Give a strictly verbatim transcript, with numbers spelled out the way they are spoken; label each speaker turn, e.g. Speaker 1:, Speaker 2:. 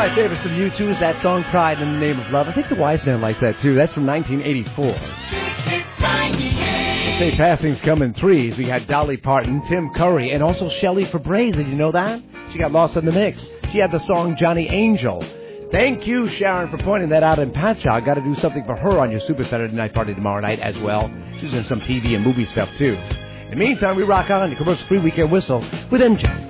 Speaker 1: my favorites from U two is that song Pride in the Name of Love. I think the Wise Man likes that too. That's from nineteen eighty-four. Say Passings come in threes. We got Dolly Parton, Tim Curry, and also Shelley Fabares. Did you know that? She got lost in the mix. She had the song Johnny Angel. Thank you, Sharon, for pointing that out in Patchogue. Got to do something for her on your Super Saturday Night Party tomorrow night as well. She's in some T V and movie stuff, too. In the meantime, we rock on the commercial-free weekend whistle with M J.